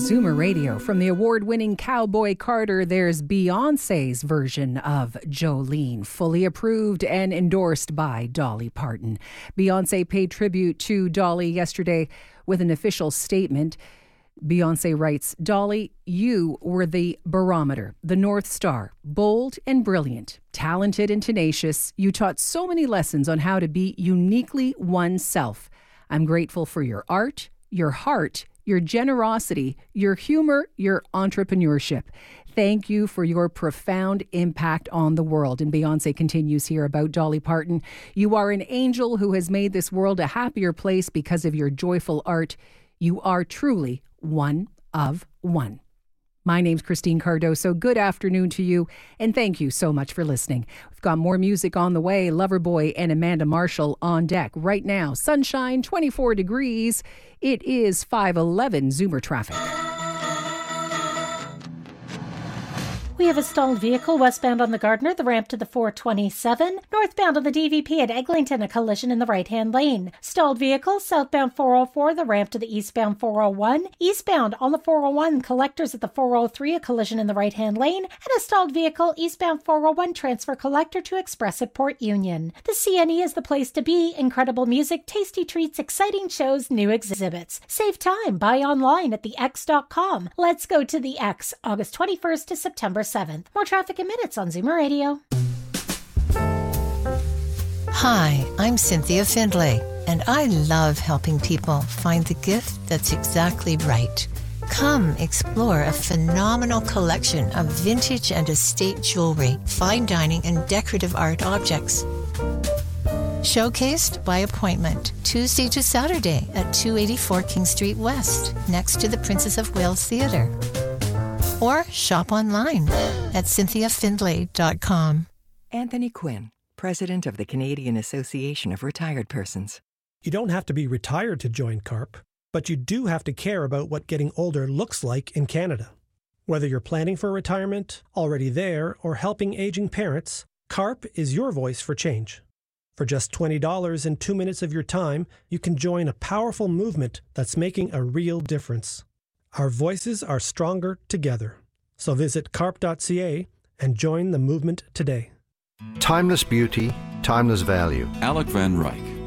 Zoomer Radio. From the award-winning Cowboy Carter, there's Beyoncé's version of Jolene, fully approved and endorsed by Dolly Parton. Beyoncé paid tribute to Dolly yesterday with an official statement. Beyoncé writes, "Dolly, you were the barometer, the North Star, bold and brilliant, talented and tenacious. You taught so many lessons on how to be uniquely oneself. I'm grateful for your art, your heart, your generosity, your humor, your entrepreneurship. Thank you for your profound impact on the world." And Beyoncé continues here about Dolly Parton. "You are an angel who has made this world a happier place because of your joyful art. You are truly one of one." My name's Christine Cardoso. Good afternoon to you, and thank you so much for listening. We've got more music on the way. Loverboy and Amanda Marshall on deck right now. Sunshine, 24 degrees. It is 5:11 Zoomer traffic. We have a stalled vehicle westbound on the Gardiner, the ramp to the 427. Northbound on the DVP at Eglinton, a collision in the right-hand lane. Stalled vehicle southbound 404, the ramp to the eastbound 401. Eastbound on the 401, collectors at the 403, a collision in the right-hand lane. And a stalled vehicle eastbound 401, transfer collector to Express at Port Union. The CNE is the place to be. Incredible music, tasty treats, exciting shows, new exhibits. Save time. Buy online at thex.com. Let's go to the X, August 21st to September 7th. More traffic in minutes on Zoomer Radio. Hi, I'm Cynthia Findlay, and I love helping people find the gift that's exactly right. Come explore a phenomenal collection of vintage and estate jewelry, fine dining, and decorative art objects. Showcased by appointment, Tuesday to Saturday at 284 King Street West, next to the Princess of Wales Theatre. Or shop online at cynthiafindlay.com. Anthony Quinn, President of the Canadian Association of Retired Persons. You don't have to be retired to join CARP, but you do have to care about what getting older looks like in Canada. Whether you're planning for retirement, already there, or helping aging parents, CARP is your voice for change. For just $20 and 2 minutes of your time, you can join a powerful movement that's making a real difference. Our voices are stronger together. So visit carp.ca and join the movement today. Timeless beauty, timeless value. Alec Van Ryk.